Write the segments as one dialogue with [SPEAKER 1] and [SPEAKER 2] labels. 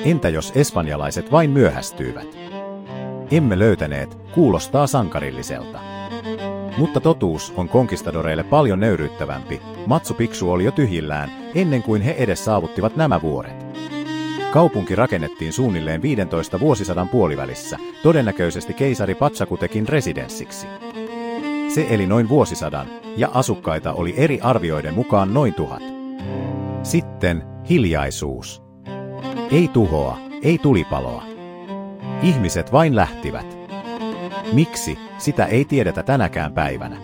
[SPEAKER 1] Entä jos espanjalaiset vain myöhästyivät? Emme löytäneet, kuulostaa sankarilliselta. Mutta totuus on konkistadoreille paljon nöyryyttävämpi. Machu Picchu oli jo tyhjillään, ennen kuin he edes saavuttivat nämä vuoret. Kaupunki rakennettiin suunnilleen 15 vuosisadan puolivälissä, todennäköisesti keisari Pachacutekin residenssiksi. Se eli noin vuosisadan, ja asukkaita oli eri arvioiden mukaan noin 1000. Sitten hiljaisuus. Ei tuhoa, ei tulipaloa. Ihmiset vain lähtivät. Miksi, sitä ei tiedetä tänäkään päivänä.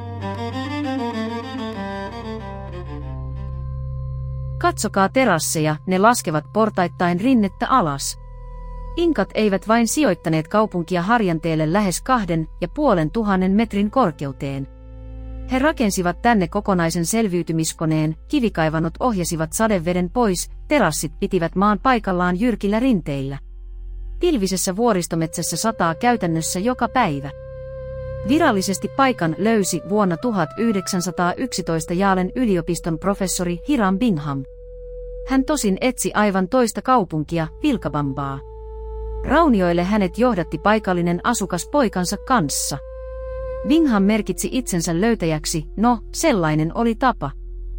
[SPEAKER 2] Katsokaa terasseja, ne laskevat portaittain rinnettä alas. Inkat eivät vain sijoittaneet kaupunkia harjanteelle lähes 2500 metrin korkeuteen. He rakensivat tänne kokonaisen selviytymiskoneen, kivikaivanot ohjasivat sadeveden pois, terassit pitivät maan paikallaan jyrkillä rinteillä. Pilvisessä vuoristometsässä sataa käytännössä joka päivä. Virallisesti paikan löysi vuonna 1911 Yalen yliopiston professori Hiram Bingham. Hän tosin etsi aivan toista kaupunkia, Vilcabambaa. Raunioille hänet johdatti paikallinen asukas poikansa kanssa. Bingham merkitsi itsensä löytäjäksi, no, sellainen oli tapa.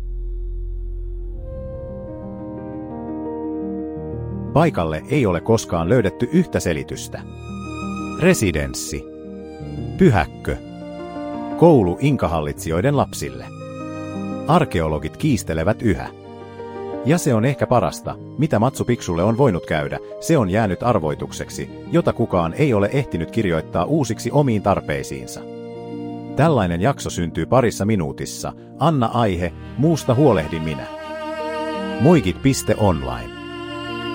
[SPEAKER 1] Paikalle ei ole koskaan löydetty yhtä selitystä. Residenssi. Pyhäkkö. Koulu inkahallitsijoiden lapsille. Arkeologit kiistelevät yhä. Ja se on ehkä parasta, mitä Machu Picchulle on voinut käydä, se on jäänyt arvoitukseksi, jota kukaan ei ole ehtinyt kirjoittaa uusiksi omiin tarpeisiinsa. Tällainen jakso syntyy parissa minuutissa. Anna aihe, muusta huolehdin minä. Moikit.online